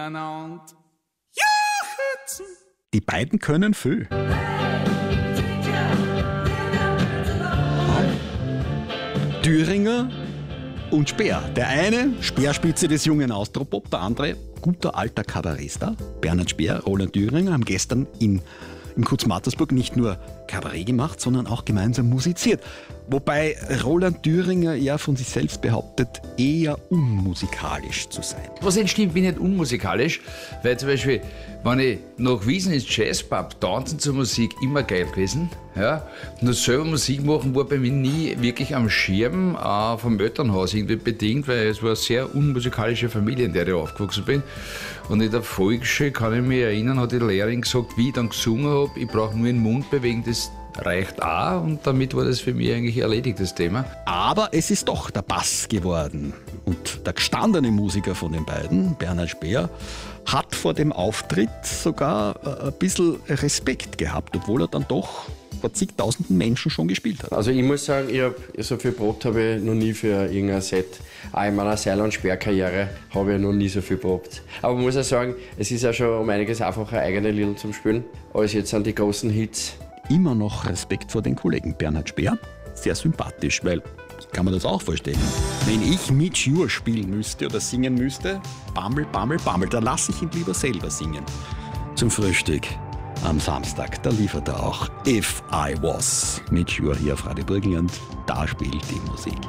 Die beiden können viel. Thüringer und Speer. Der eine, Speerspitze des jungen Austropop, der andere, guter alter Kabarettstar. Bernhard Speer, Roland Thüringer haben gestern im Kurz-Mattersburg nicht nur Kabarett gemacht, sondern auch gemeinsam musiziert. Wobei Roland Thüringer ja von sich selbst behauptet, eher unmusikalisch zu sein. Was entstimmt, bin ich nicht unmusikalisch, weil zum Beispiel, wenn ich nach Wiesn ins Jazzpub tanzen zur Musik immer geil gewesen. Ja, nur selber Musik machen war bei mir nie wirklich am Schirm, vom Elternhaus irgendwie bedingt, weil es war eine sehr unmusikalische Familie, in der ich aufgewachsen bin. Und in der Volksschule, kann ich mich erinnern, hat die Lehrerin gesagt, wie ich dann gesungen habe, ich brauche nur den Mund bewegen, das reicht auch, und damit war das für mich eigentlich erledigt, das Thema. Aber es ist doch der Bass geworden. Und der gestandene Musiker von den beiden, Bernhard Speer, hat vor dem Auftritt sogar ein bisschen Respekt gehabt, obwohl er dann doch vor zigtausenden Menschen schon gespielt hat. Also ich muss sagen, so viel probt habe ich noch nie für irgendein Set. Auch in meiner Seil- und Sperrkarriere habe ich noch nie so viel probt. Aber man muss auch sagen, es ist ja schon um einiges einfacher, eigene Lieder zum Spielen, als jetzt an die großen Hits. Immer noch Respekt vor den Kollegen. Bernhard Speer, sehr sympathisch, weil ich kann mir das auch vorstellen. Wenn ich mit Sure spielen müsste oder singen müsste, Bammel, Bammel, Bammel, da lasse ich ihn lieber selber singen. Zum Frühstück am Samstag, da liefert er auch If I Was mit Sure hier auf Radio Burgenland. Da spielt die Musik.